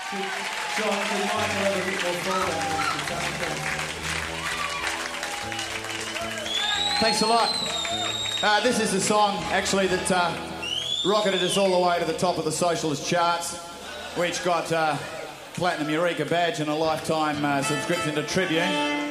John, could Michael have a bit more forward? Thanks a lot. This is a song, actually, that rocketed us all the way to the top of the socialist charts, which got Platinum Eureka badge and a lifetime subscription to Tribune.